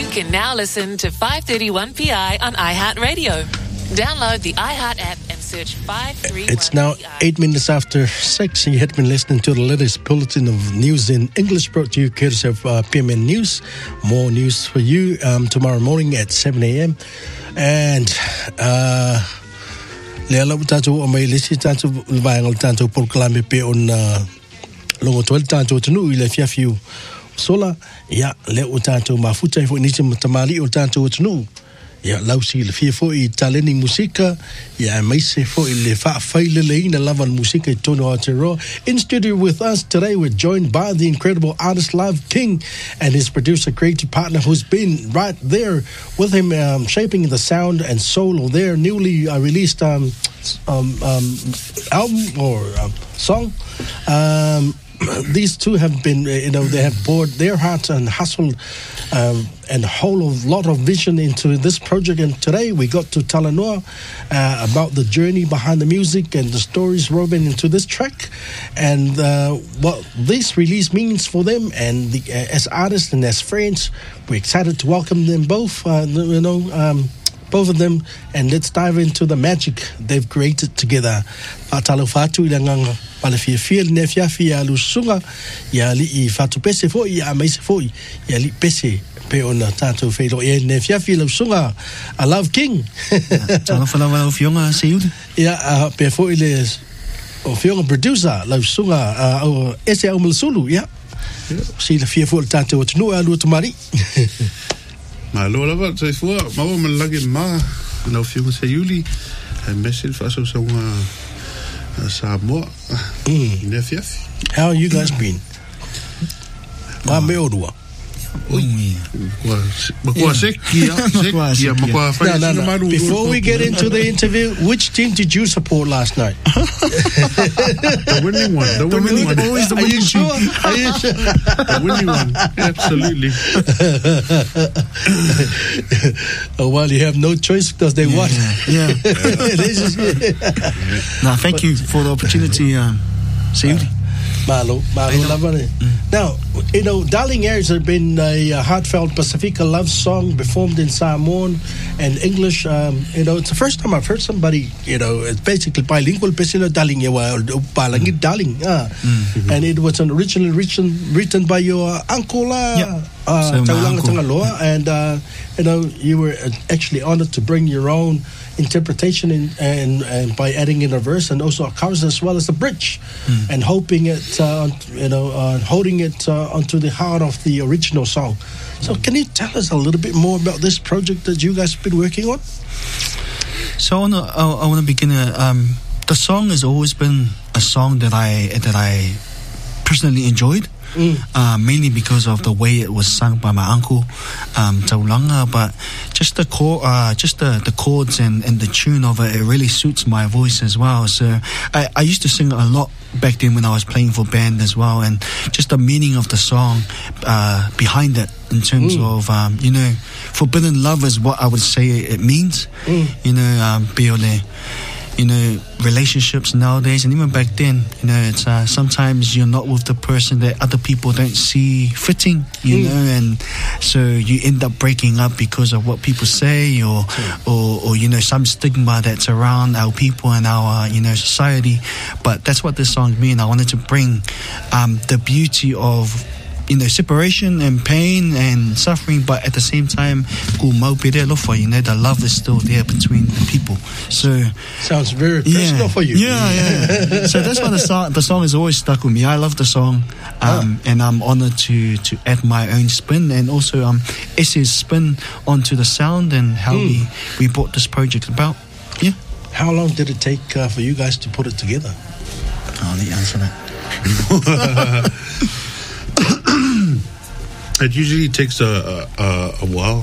can now listen to 531PI on iHeartRadio. Download the iHeart app and search 531PI. It's now 8 minutes after 6, and you have been listening to the latest bulletin of news in English, brought to you courtesy of PMN News. More news for you tomorrow morning at 7 a.m. And Leala Tato o mai lisi tato vaengal tato por kalame pe on longo toel tato tunu ile fiafiu sola ya le o tato mafuta fo ni tamali o tato tunu ya lausi le fia fo I taleni musika ya maise fo le fa faile le ina lavan musika tono atero. In studio with us today, we're joined by the incredible artist Love King and his producer creative partner who's been right there with him shaping the sound and soul of their newly released album or song. These two have been, they have poured their heart and hustled and a whole lot of vision into this project. And today we got to Talanoa about the journey behind the music and the stories woven into this track and what this release means for them. And as artists and as friends, we're excited to welcome them both, both of them, and let's dive into the magic they've created together. Fatalo fatu ilanganga palafia fia nefia fia lusunga ya li fatu pese fo ya mais fo ya li pese pe ona tato felo ya nefia fia lusunga. I Love King. Tala fala of jonga seud. Ja, pe fo ile of jonge producer lusunga o ese o msulu ya. Si la fia fo tato tnu alu tomari. Ma lola va sai fu ma mo lagi ma no fiu se yuli message fa so Samoa. How you guys been? Ma me odua. Before we get into the interview, which team did you support last night? The winning one. The winning one. Always the winning one. Are you sure? The winning one. Absolutely. Oh, well, you have no choice because they won. Yeah. No, thank you for the opportunity, Sayuri. Malo Lavane. Now, Darling Airs has been a heartfelt Pacifica love song performed in Samoan and English. It's the first time I've heard somebody, it's basically bilingual, Darling Darling. And it was originally written by your uncle, Taulanga Tangaloa, and you were actually honored to bring your own interpretation and by adding in a verse and also a chorus as well as a bridge, and hoping it, holding it onto the heart of the original song. So, can you tell us a little bit more about this project that you guys have been working on? So, I want to begin. The song has always been a song that I personally enjoyed. Mainly because of the way it was sung by my uncle, Taulanga, but just the chords and the tune of it really suits my voice as well. So I used to sing a lot back then when I was playing for band as well, and just the meaning of the song behind it in terms of forbidden love is what I would say it means. Relationships nowadays and even back then, it's sometimes you're not with the person that other people don't see fitting, and so you end up breaking up because of what people say or some stigma that's around our people and our society. But that's what this song means. I wanted to bring the beauty of separation and pain and suffering, but at the same time, the love is still there between the people. So sounds very personal for you. Yeah. So that's why the song has always stuck with me. I love the song, and I'm honored to add my own spin and also Esse's spin onto the sound and how we brought this project about. Yeah. How long did it take for you guys to put it together? I'll let you answer that. It usually takes a while.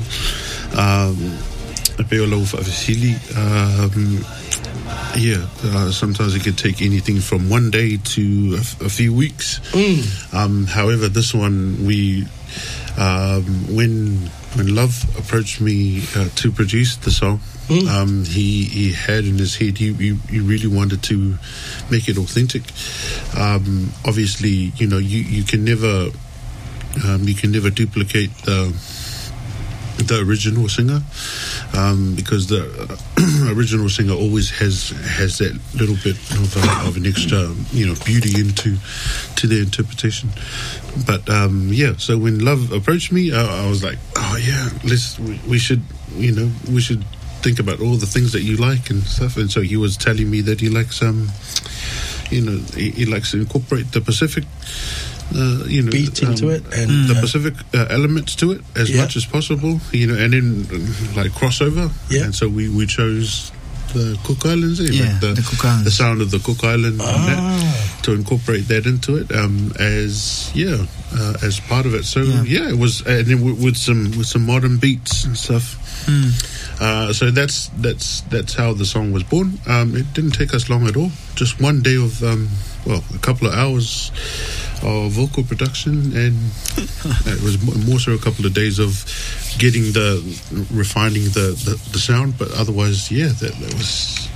Sometimes it could take anything from one day to a few weeks. However, this one when Love approached me to produce the song, he had in his head he really wanted to make it authentic. Obviously, you can never duplicate the original singer, because the original singer always has that little bit of an extra, beauty into their interpretation. But so when Love approached me, I was like, oh yeah, we should think about all the things that you like and stuff. And so he was telling me that he likes he likes to incorporate the Pacific beat into it and the Pacific elements to it as much as possible, and then like crossover. And so we chose the Cook Islands, the Cook Islands, the sound of the Cook Island to incorporate that into it as part of it. So it was, and then with some modern beats and stuff. So that's how the song was born. It didn't take us long at all. Just one day of a couple of hours of vocal production, and it was more so a couple of days of refining the sound. But otherwise, that was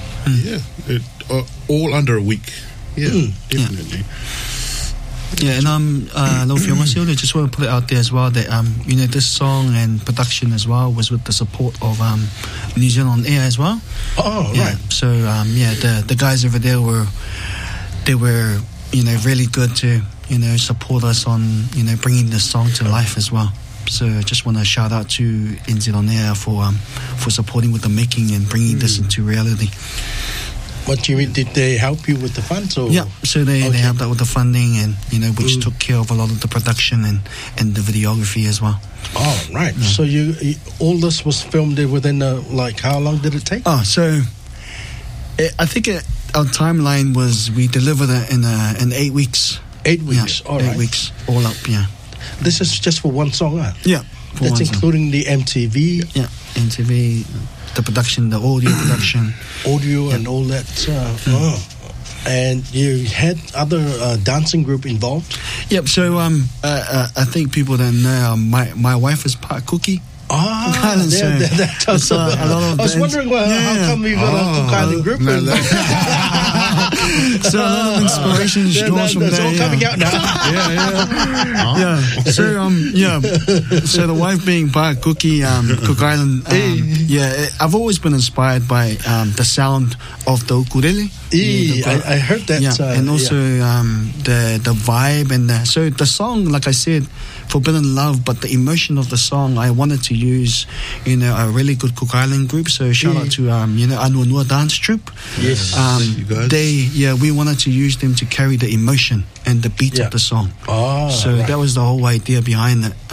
all under a week. Definitely. And Lo Fiona Silva, just want to put it out there as well that this song and production as well was with the support of New Zealand Air as well. Right. So the guys over there were really good to support us on bringing this song to life as well. So I just want to shout out to New Zealand Air for supporting with the making and bringing this into reality. What do you mean? Did they help you with the funds? Or? Yeah, so they helped out with the funding and which took care of a lot of the production and the videography as well. Oh, right. Yeah. So you all this was filmed within how long did it take? So I think our timeline was we delivered it in 8 weeks. 8 weeks. All right. 8 weeks all up. Yeah. This is just for one song, huh? Yeah. That's including the MTV. Yeah, MTV. The production, the audio production, and all that. And you had other dancing group involved. Yep. So I think people that know my wife is part Cookie. That tells a lot of. I was wondering how come you got a Cook Island group. So a lot of inspiration draws from there. It's all coming out now. So the wife being part Cookie, Cook Island. I've always been inspired by the sound of the ukulele. I heard that. And also the vibe and so the song, like I said, Forbidden Love, but the emotion of the song, I wanted to use, a really good Cook Island group. So shout out to Anuanua Dance Troupe. Yes, you guys. We wanted to use them to carry the emotion and the beat of the song. So that was the whole idea behind it.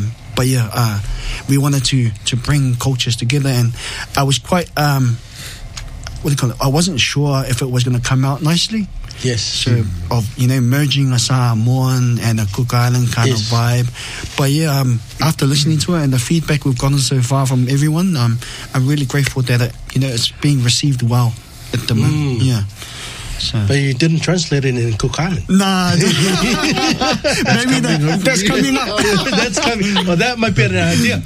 We wanted to bring cultures together, and I was quite I wasn't sure if it was going to come out nicely. Yes. So merging a Samoan and a Cook Island kind of vibe. But after listening to it and the feedback we've gotten so far from everyone, I'm really grateful that it's being received well at the moment. So. But you didn't translate it in Cook Island. Nah. Maybe that's coming up. That's coming. Well, that might be an idea.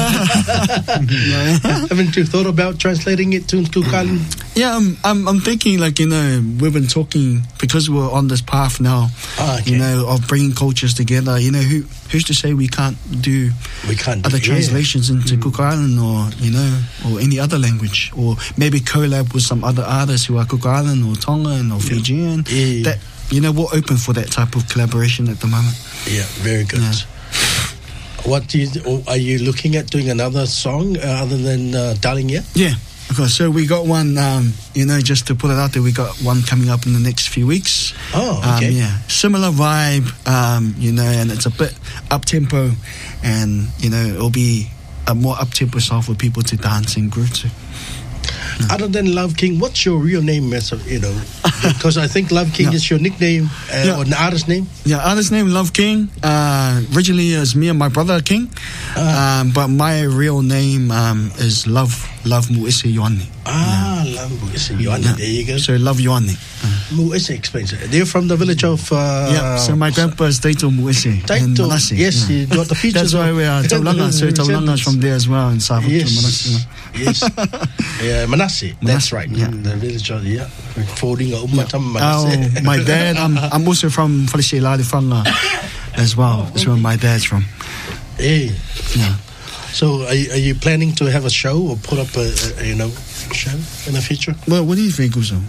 Haven't you thought about translating it to Cook Island? Yeah, I'm thinking we've been talking because we're on this path now. Of bringing cultures together. Who's to say we can't do other translations into Cook Island or any other language, or maybe collab with some other artists who are Cook Island or Tongan or Fijian. That we're open for that type of collaboration at the moment. Yeah, very good. What are you looking at doing another song other than Darling Yeah? Yeah. Okay, so we got one, just to put it out there, we got one coming up in the next few weeks. Oh, okay. Similar vibe, and it's a bit up-tempo, and, it'll be a more up-tempo song for people to dance and groove to. Other than Love King, what's your real name? Because I think Love King is your nickname or an artist name. Yeah, artist name Love King. Originally, it was me and my brother King, but my real name is Love Mu'ise Ioane. Love Mu'ise Ioane. There you go. So Love Ioane. Mu'ise explains it. They're from the village of. So my grandpa is Taito Mu'ise in Manase. Yes, you got the features. That's why we are Taulanga. So Taulanga is from there as well in South Manase. Yes. Manase. That's right. Yeah. The village of Folding Manase. My dad. I'm also from Falesilali Whanga as well. That's where my dad's from. Yeah. So are you planning to have a show or put up a show in the future? Well, what do you think, Uzo?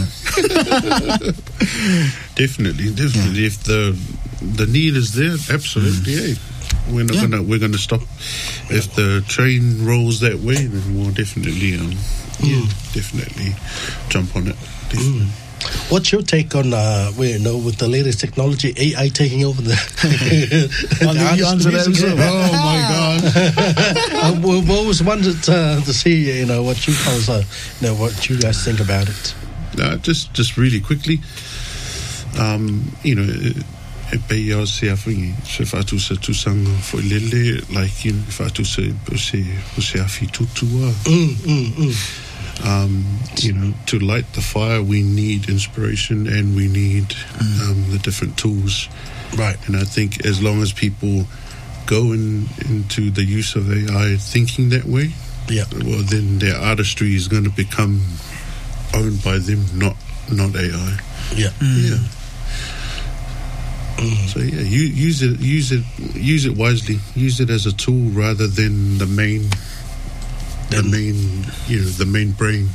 Definitely. If the need is there, absolutely. Yeah. We're gonna stop. If the train rolls that way, then we'll definitely definitely jump on it. Definitely. What's your take on with the latest technology, AI taking over the music? Oh my God! We've always wanted to see what you guys what you guys think about it. Just really quickly, e pei o se afingi se fatu se tusanga fo lele like fatu se afi tutua. To light the fire, we need inspiration and we need the different tools. Right. And I think as long as people go into the use of AI thinking that way, well, then their artistry is going to become owned by them, not AI. Yeah. Yeah. So use it wisely. Use it as a tool rather than the main brain.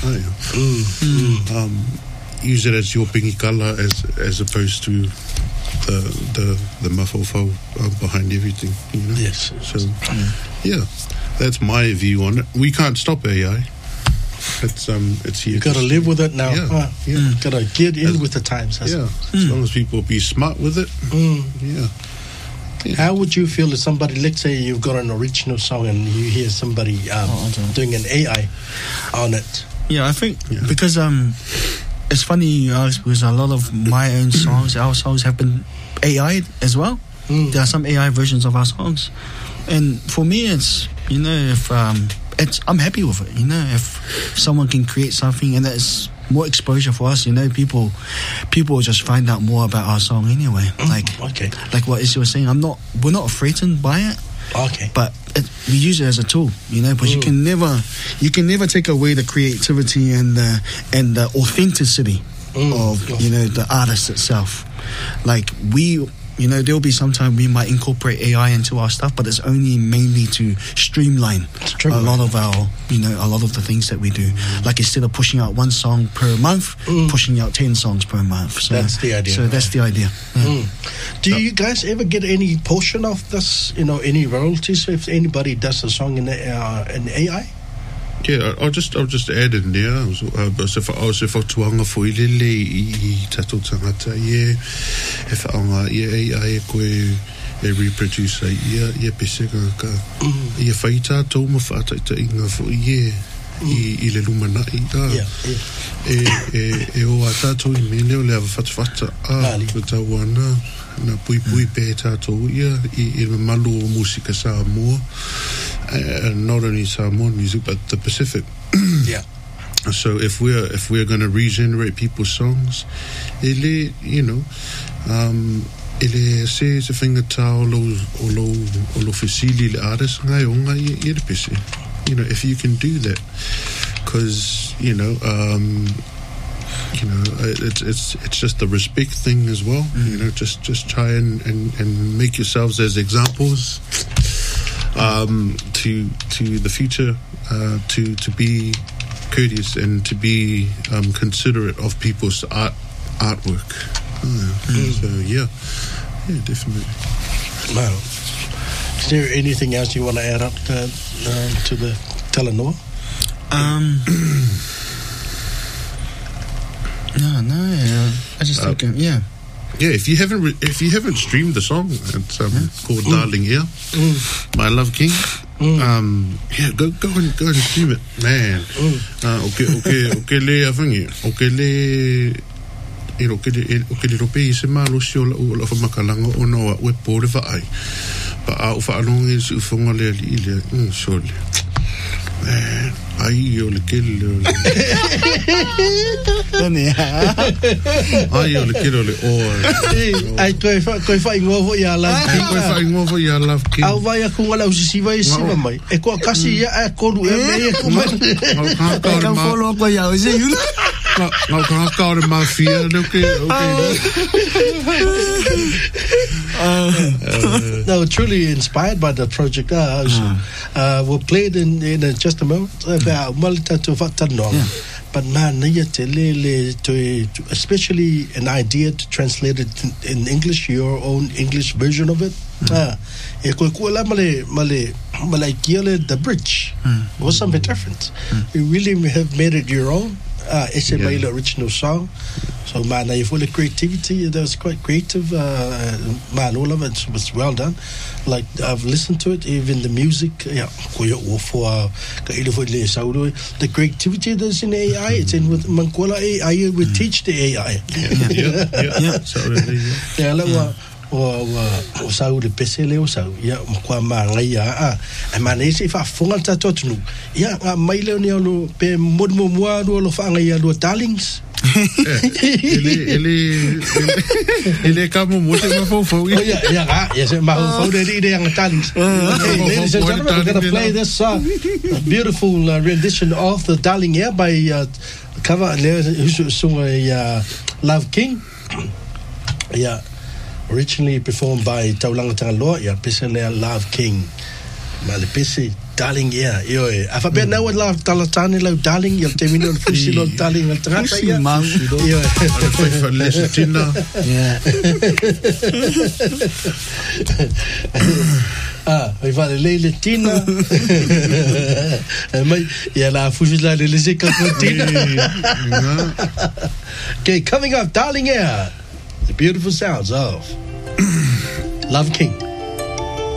Use it as your pingikala as opposed to the mafofo behind everything. Yes. So that's my view on it. We can't stop AI. It's here. You got to live with it now. Got to get in with the times. As long as people be smart with it. How would you feel if somebody, let's say you've got an original song and you hear somebody doing an AI on it? Yeah, I think because it's funny you ask, because a lot of my own songs, our songs have been AI'd as well. There are some AI versions of our songs, and for me, it's if I'm happy with it. If someone can create something and that's more exposure for us, people will just find out more about our song anyway. Like what Issy was saying, we're not threatened by it. Okay. But we use it as a tool, but you can never take away the creativity and the authenticity of the artist itself. Like there'll be some time we might incorporate AI into our stuff, but it's only mainly to streamline a lot of our, a lot of the things that we do. Like instead of pushing out one song per month, pushing out 10 songs per month. So that's the idea. So that's the idea. Yeah. Do you guys ever get any portion of this? Any royalties if anybody does a song in AI? Yeah, I'll just add in there. I was tuanga fo ilele I tatou tangata if anga AI koe reproduce ia pesega ka ia faita to mo fata inga fo I le lumanai e o atato I mele o le fata tawana na pui pe tatou ia I malu o musika Samoa. Not only Samoan music but the Pacific. So if we're going to regenerate people's songs, ele se whingata o lo fesili le artist ngai o ngai I pese. If you can do that, because it's just the respect thing as well. Just try and make yourselves as examples to the future, to be courteous and to be considerate of people's artwork. So definitely. Wow. Is there anything else you want to add up to the Talanoa? No. I just think, Yeah, if you haven't streamed the song, it's called Darling Ear, My Love King. Go and stream it, man. Okay le afangi, okay le rope se malo si o la fa makalanga o no we pole fa ai. Pa au fa along is ufonga le ile sole. Man, ai o le kele. Ai o le kele le o. Ai koe fa ingovo ia love king. Koe fa ingovo ia love king. Au vai ku ngala usisi vai sima mai. E ko kasi ia e koru e me e ko mai. Ka follow ko ia o se Ngau ka o mafia No, truly inspired by the project. We'll play it in just a moment. But man, especially an idea to translate it in English, your own English version of it. The bridge was something different. You really have made it your own. It's a original song. So man, you full of creativity. That was quite creative. Man, all of it was well done. Like I've listened to it, even the music. The creativity that's in AI, it's in with Mankola AI. We teach the AI. O sau le pese le o sau ia kwa manga ia manese fa fonga tatotunu ia mai le ni lo pe modmo mo lo fa ia lo darlings ele kamo mo se ma fo ia se ma fo de yang darlings. Ladies and gentlemen, we're going to play this beautiful rendition of the Darling Air by cover Love King. Yeah, originally performed by Taulanga Tangaloa, pese le Love King. Male pese Darling Air. Yo, afa be na wat love talatane lo Darling, yo termino el fusilo Darling el trata ya. Yo. Il va aller les tina. Il la fusila de les tina. Okay, coming up, Darling Air. The beautiful sounds of Love King.